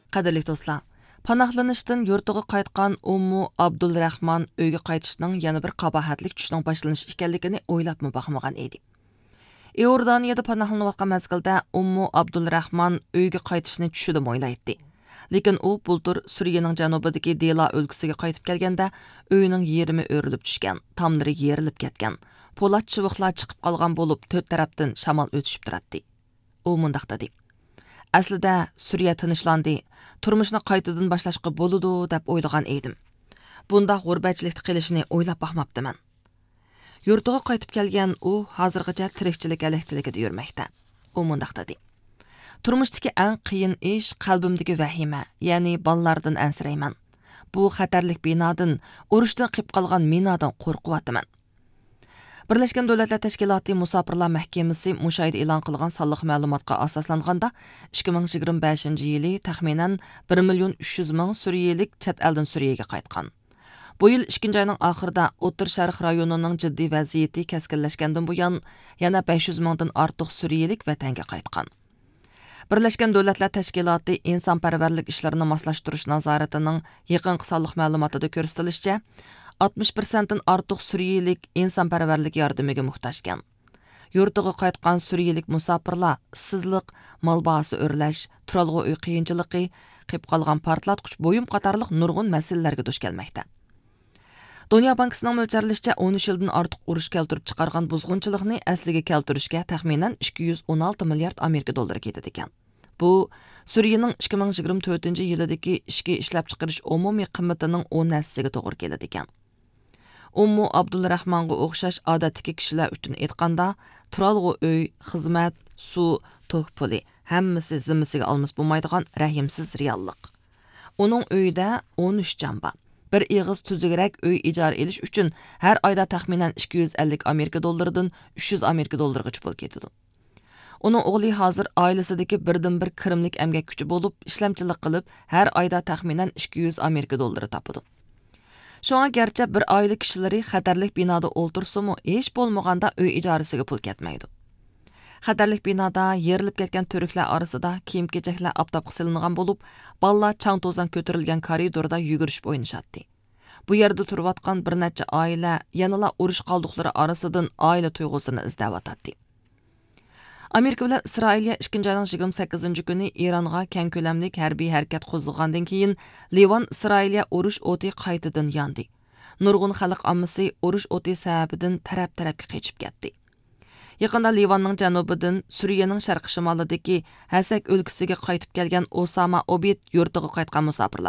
Qadirlik do'stlar, panohlanishdan yurtiga qaytgan Ummu Abdulrahman uyga qaytishning yana bir qabahatlik tushning boshlanishi ekanligini o'ylabmi baxmagan edi. Iordaniyada panohlanayotgan mezgilda Ummu Abdulrahman uyga qaytishni tushida o'ylaydi. Lekin u bultur Suriyaning janubidagi Dela o'lkasiga qaytib kelganda uyning yerimi o'rilib tushgan, tomlari yerilib ketgan, po'lat chiviqlar chiqib qolgan bo'lib, to'rt tarafdan shamol o'tishib turadi. U mundaq dedi: Aslida Suriya tinchlandi, turmushni qaytadan boshlashga bo'ladi deb o'ylagan edim. Bunda g'urbatchilikni qilishni o'ylab baxmabdiman. Yurtiga qaytib kelgan u hozirgacha tirikchilik alakchiligida yurmoqda. U mundaq dedi: Turmushdagi eng qiyin ish qalbimdagi vahima, ya'ni ballardan ansirayman. Bu xatarlik binodan, urushdan qilib qolgan minodan qo'rqyapman. Birleşken Devletler Teşkilatı Musafirlar Mahkemesi müşahide e'lon qilgan sonliq ma'lumotga asoslanganda 2025 yili taxminan 1.300.000 Suriyalik chet eldan Suriyaga qaytgan. Bu yil 2 oyning oxirida O'tir Sharq rayonining jiddiy vaziyati keskinlashgandan buyon yana 500.000 dan ortiq Suriyalik vatanga qaytgan. Birleşken Devletler Teşkilatı insonparvarlik ishlarini moslashtirish nazoratining yaqinqi sonliq ma'lumotida ko'rsatilishicha 60%dan ortiq Suriyalik insonparvarlik yordamiga muhtojgan. Yurtiga qaytgan Suriyalik musofirlar ishsizlik, mol bahasi o'rlash, turalg'u uy qiyinchiligi, qilib qolgan portlatqich bo'yim qatorliq nurg'un masalalarga duch kelmoqda. Dünya Bankasining mo'ljallashicha 13 yildan ortiq urush keltirib chiqargan buzg'unchilikni asliga keltirishga taxminan 216 milliard Amerika dollari ketadi ekan. Bu Suriyaning 2024 yilidagi ichki ishlab chiqarish umumiy qiymatining 10%ga to'g'ri keladi ekan. Ummu Abdulrahmanga o'xshash odatdagi kishilar uchun aytganda, turalg'u uy, xizmat, suv, tok puli hammasi zimmasiga olmas bo'lmaydigan rahimsiz reallik. Uning uyida 13 jon bor. Bir ig'iz tuzukrak uy ijara elish uchun har oyda taxminan 250 Amerika dollaridan 300 Amerika dollarigacha pul ketadi. Uning o'g'li hozir oilasidagi birdan-bir kirimlik emgak kuchi bo'lib, ishlamchilik qilib, har oyda taxminan 200 Amerika dollari topadi. Şoňa gerçi bir aile kişileri xatarlik binoda o'ltirsa-mu, hech bo'lmaganda uy ijarasiga pul ketmaydi. Xatarlik binoda yerilib ketgan turklar orasida kiyim-kechaklar aptapqa silingan bo'lib, ballar chang-to'zan ko'tarilgan koridorda yugurishib o'ynashatdi. Bu yerda turayotgan bir necha oila yanala urush qoldiqlari orasidan oila tuyg'usini izlayotdi. Amerika bilan Isroiliya 2 oyning 28 kuni Ironga keng ko'lamlik harbiy harakat qo'zg'agandan keyin Livan Isroiliya urush o'ti qaytadan yondi. Nurg'un xalq ommasi urush o'ti sababidan taraf-tarafga qochib ketdi. Yaqinda Livanning janubidan Suriyaning sharq shimolidagi Hasak o'lkasiga qaytib kelgan Osama Obid yurtiga qaytgan musofirlar